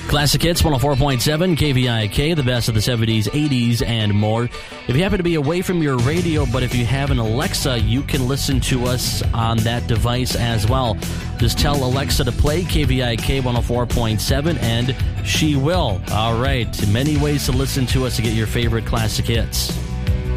Classic Hits 104.7 KVIK, the best of the 70s, 80s, and more. If you happen to be away from your radio, but if you have an Alexa, you can listen to us on that device as well. Just tell Alexa to play KVIK 104.7, and she will. All right, many ways to listen to us to get your favorite classic hits.